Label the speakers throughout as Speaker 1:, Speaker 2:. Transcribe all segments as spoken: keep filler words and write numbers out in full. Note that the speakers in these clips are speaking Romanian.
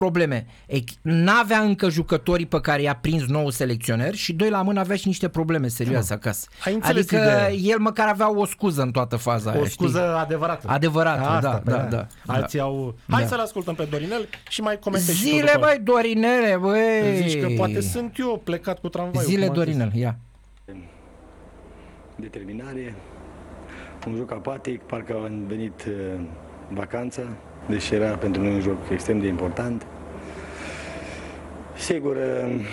Speaker 1: probleme. N-avea încă jucătorii pe care i-a prins nou selecționer și doi la mână avea și niște probleme serioase acasă. Adică ideea. El măcar avea o scuză în toată faza
Speaker 2: o
Speaker 1: aia. O
Speaker 2: scuză
Speaker 1: știi?
Speaker 2: adevărată.
Speaker 1: Adevărată,
Speaker 2: Asta,
Speaker 1: da, da, da.
Speaker 2: Alții
Speaker 1: da.
Speaker 2: au... Hai
Speaker 1: da.
Speaker 2: să-l ascultăm pe Dorinel și mai comentezi.
Speaker 1: Zile, băi, Dorinele, băi!
Speaker 2: Zici că poate sunt eu plecat cu tramvaiul.
Speaker 1: Zile, Dorinel, ia.
Speaker 3: Determinare, un joc apatic, parcă a venit uh, vacanța, deși era pentru noi un joc extrem de important. Sigur, uh,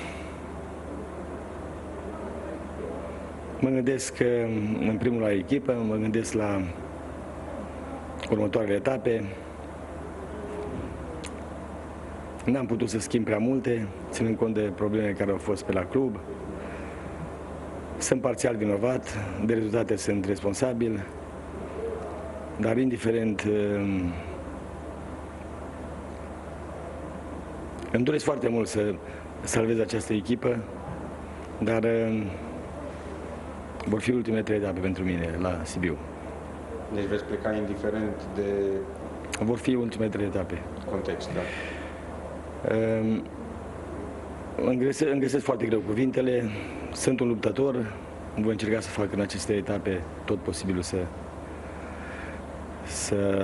Speaker 3: mă gândesc uh, în primul la echipă, mă gândesc la următoarele etape. N-am putut să schimb prea multe, ținând cont de problemele care au fost pe la club. Sunt parțial vinovat, de rezultate sunt responsabil, dar indiferent, îmi doresc foarte mult să salvez această echipă, dar vor fi ultimele trei etape pentru mine la Sibiu.
Speaker 4: Deci veți pleca indiferent de...
Speaker 3: Vor fi ultimele trei etape.
Speaker 4: Context, da.
Speaker 3: Îmi găsesc, îmi găsesc foarte greu cuvintele, sunt un luptător, voi încerca să fac în aceste etape tot posibilul să să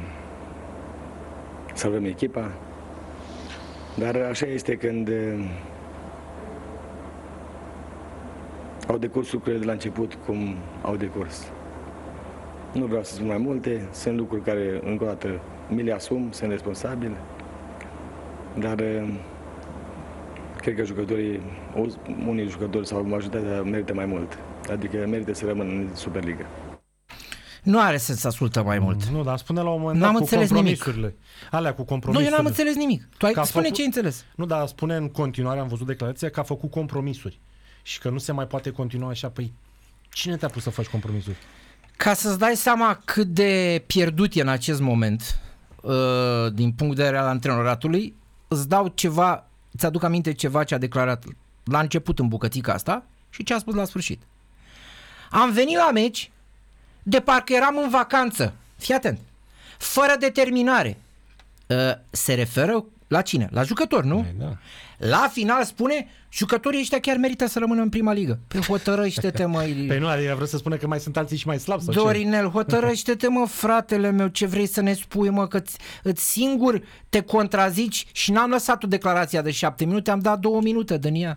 Speaker 3: salvăm echipa, dar așa este când au decurs lucrurile de la început cum au decurs. Nu vreau să spun mai multe, sunt lucruri care încă o dată mi le asum, sunt responsabil, dar cred că jucătorii, unii jucători sau majoritatea merită mai mult. Adică merită să rămână în Superliga.
Speaker 1: Nu are sens să ascultă mai mult.
Speaker 2: Nu, dar spune la un moment dat cu compromisurile. Nimic. Alea cu compromisurile.
Speaker 1: Nu, eu n-am înțeles nimic. Tu ai spune
Speaker 2: făcut...
Speaker 1: ce ai înțeles.
Speaker 2: Nu, dar spune în continuare, am văzut declarația, că a făcut compromisuri. Și că nu se mai poate continua așa. Păi, cine te-a pus să faci compromisuri?
Speaker 1: Ca să-ți dai seama cât de pierdut e în acest moment, din punct de vedere al antrenoratului, îți dau ceva... Îți aduc aminte ceva ce a declarat la început în bucățica asta și ce a spus la sfârșit. Am venit la meci de parcă eram în vacanță. Fii atent. Fără determinare. Se referă la cine? La jucători, nu?
Speaker 2: Da.
Speaker 1: La final spune, jucătorii ăștia chiar merită să rămână în prima ligă. Păi hotărăște-te, mă.
Speaker 2: Păi nu, adică vreau să spune că mai sunt alții și mai slabi sau
Speaker 1: Dorinel, hotărăște-te, mă, fratele meu, ce vrei să ne spui, mă, că îți singur te contrazici și n-am lăsat o declarația de șapte minute, am dat două minute din ea.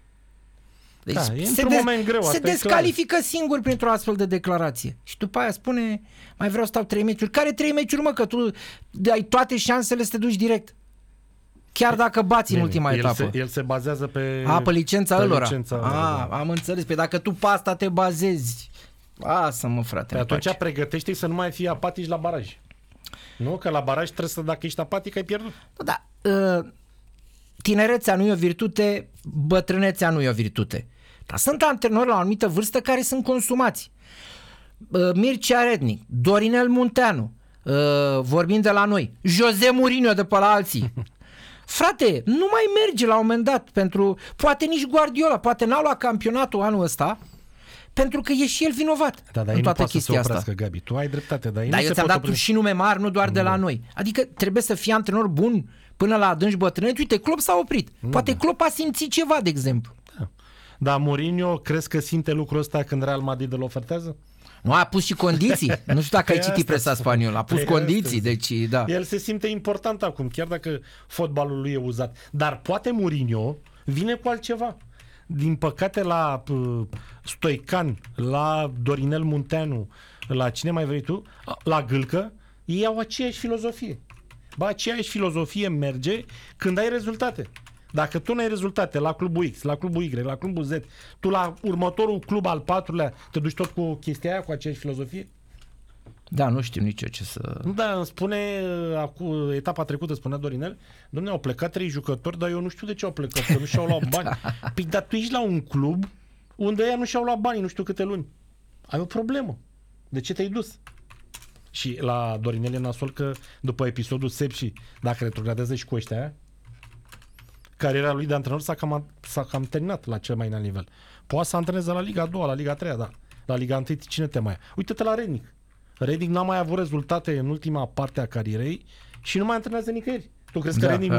Speaker 1: Deci
Speaker 2: da, e
Speaker 1: se,
Speaker 2: de- moment greu,
Speaker 1: se descalifică clar. Singur printr-o astfel de declarație. Și după aia spune, mai vreau să stau trei meciuri. Care trei meciuri, mă, că tu ai toate șansele să te duci direct. Chiar dacă bați Bine, în ultima
Speaker 2: el
Speaker 1: etapă.
Speaker 2: Se, el se bazează pe...
Speaker 1: A, pe licența pe ălora.
Speaker 2: Licența
Speaker 1: A, am înțeles. Pe dacă tu pe asta te bazezi. Lasă-mă, frate.
Speaker 2: Pe atunci pregătește-i să nu mai fii apatici la baraj. Nu? Că la baraj trebuie să, dacă ești apatic, ai pierdut.
Speaker 1: Da, uh, tinerețea nu e o virtute, bătrânețea nu e o virtute. Dar sunt antrenori la o anumită vârstă care sunt consumați. Uh, Mircea Rednic, Dorinel Munteanu, uh, vorbim de la noi, Jose Mourinho de pe la alții. Frate, nu mai merge la un moment dat pentru... Poate nici Guardiola, poate n-a luat campionatul anul ăsta, pentru că e și el vinovat
Speaker 2: da, dar
Speaker 1: în toată
Speaker 2: nu
Speaker 1: chestia
Speaker 2: asta.
Speaker 1: asta.
Speaker 2: Gabi, tu ai dreptate, dar,
Speaker 1: dar eu ți-am dat opri... și nume mari, nu doar de la noi. Adică trebuie să fii antrenor bun până la adânci bătrâneți. Uite, Klopp s-a oprit. Nu, poate da. Klopp a simțit ceva, de exemplu.
Speaker 2: Da. Dar Mourinho, crezi că simte lucrul ăsta când Real Madrid îl ofertează?
Speaker 1: Nu, a pus și condiții. Nu știu dacă ai citit presa spaniolă. A pus pe condiții, deci da.
Speaker 2: El se simte important acum, chiar dacă fotbalul lui e uzat. Dar poate Mourinho vine cu altceva. Din păcate la uh, Stoican, la Dorinel Munteanu, la cine mai vrei tu, la Gâlcă, ei au aceeași filozofie. Ba, aceeași filozofie merge când ai rezultate. Dacă tu nu ai rezultate la clubul X, la clubul Y, la clubul Z, tu la următorul club al patrulea te duci tot cu chestia aia, cu aceeași filozofie?
Speaker 1: Da, nu știu nici eu ce să...
Speaker 2: Da, îmi spune, acum, etapa trecută spunea Dorinel, dom'le, au plecat trei jucători, dar eu nu știu de ce au plecat, că nu și-au luat bani. Da. Păi, dar tu ești la un club unde ea nu și-au luat bani, nu știu câte luni. Ai o problemă. De ce te-ai dus? Și la Dorinel e nasol că după episodul Sepsi, dacă retrogradează și cu ăștia, cariera lui de antrenor s-a cam, s-a cam terminat la cel mai înalt nivel. Poate să antreneze la Liga a doua, la Liga a treia, da. La Liga unu cine te mai ia? Uite-te la Rednic. Rednic n-a mai avut rezultate în ultima parte a carierei și nu mai antrenează nicăieri. Tu crezi că
Speaker 1: da,
Speaker 2: Rednic
Speaker 1: da.